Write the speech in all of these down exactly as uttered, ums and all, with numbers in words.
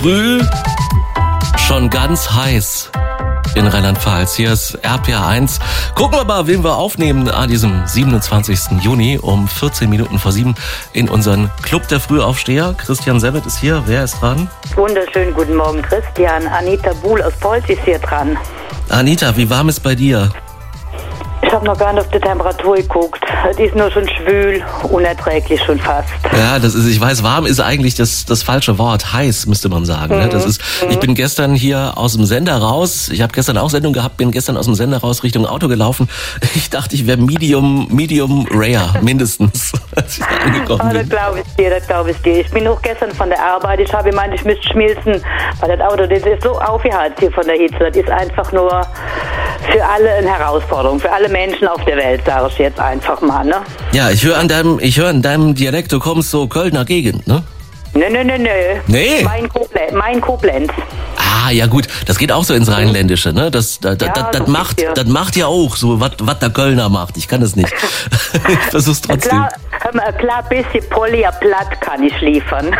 Früh schon ganz heiß in Rheinland-Pfalz. Hier ist R P R eins. Gucken wir mal, wen wir aufnehmen an diesem siebenundzwanzigsten Juni um vierzehn Minuten vor sieben in unseren Club der Frühaufsteher. Christian Sebet ist hier. Wer ist dran? Wunderschönen guten Morgen, Christian. Anita Buhl aus Polz ist hier dran. Anita, wie warm ist bei dir? Ich habe noch gar nicht auf die Temperatur geguckt. Es ist nur schon schwül, unerträglich schon fast. Ja, das ist, ich weiß, warm ist eigentlich das, das falsche Wort. Heiß, müsste man sagen. Ne? Das ist, ich bin gestern hier aus dem Sender raus. Ich habe gestern auch Sendung gehabt, bin gestern aus dem Sender raus Richtung Auto gelaufen. Ich dachte, ich wäre Medium, Medium Rare, mindestens, als ich da angekommen oh, bin. Das glaube ich dir, das glaube ich dir. Ich bin auch gestern von der Arbeit. Ich habe gemeint, ich müsste schmilzen, weil das Auto, das ist so aufgeheizt hier von der Hitze. Das ist einfach nur für alle eine Herausforderung, für alle Menschen auf der Welt, sage ich jetzt einfach mal, ne? Ja, ich höre an deinem, ich höre an deinem Dialekt, du kommst so Kölner Gegend, ne? Nö, nö, nö, nö. Nee? Mein Koblenz. Mein Koblenz. Ah, ja gut, das geht auch so ins Rheinländische, ne? Das, das, Ja, das, das so macht, ist ja. das macht ja auch so, was der Kölner macht. Ich kann das nicht. Ich versuch's trotzdem. Klar, hör mal, klar, bisschen Polly platt kann ich liefern.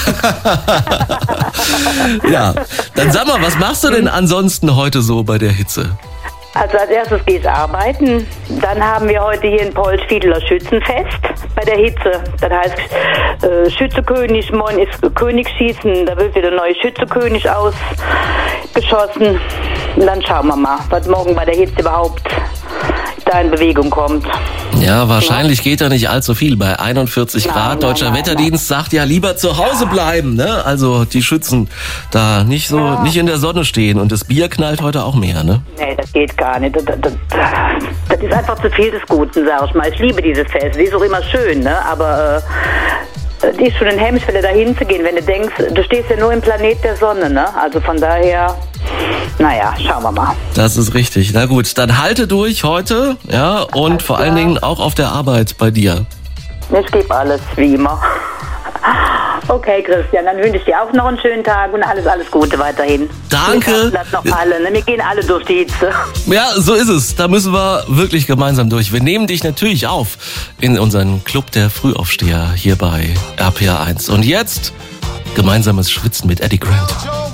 Ja, dann sag mal, was machst du denn ansonsten heute so bei der Hitze? Also als erstes geht's arbeiten. Dann haben wir heute hier in Polz Fiedler Schützenfest bei der Hitze. Das heißt äh, Schützekönig, morgen ist Königsschießen. Da wird wieder ein neuer Schützekönig ausgeschossen. Und dann schauen wir mal, was morgen bei der Hitze überhaupt da in Bewegung kommt. Ja, wahrscheinlich geht da nicht allzu viel bei einundvierzig Grad. Nein, Deutscher nein, nein, Wetterdienst sagt ja lieber zu Hause bleiben, ne? Also die Schützen da nicht so, Ja. nicht in der Sonne stehen. Und das Bier knallt heute auch mehr, ne? Nee, das geht gar nicht. Das, das, das ist einfach zu viel des Guten, sag ich mal. Ich liebe dieses Fest. Die ist auch immer schön, ne? Aber äh, die ist schon eine Hemmschwelle, dahin zu gehen, wenn du denkst, du stehst ja nur im Planet der Sonne, ne? Also von daher, naja, schauen wir mal. Das ist richtig. Na gut, dann halte durch heute, ja, und vor allen Dingen auch auf der Arbeit bei dir. Ich gebe alles, wie immer. Okay, Christian, dann wünsche ich dir auch noch einen schönen Tag und alles, alles Gute weiterhin. Danke. Wir schaffen das noch alle, ne? Wir gehen alle durch die Hitze. Ja, so ist es. Da müssen wir wirklich gemeinsam durch. Wir nehmen dich natürlich auf in unseren Club der Frühaufsteher hier bei R P R eins. Und jetzt gemeinsames Schwitzen mit Eddie Grant.